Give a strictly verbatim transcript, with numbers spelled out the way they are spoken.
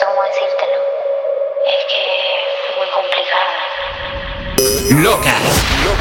sé cómo decírtelo. Es que es muy complicada. Loca.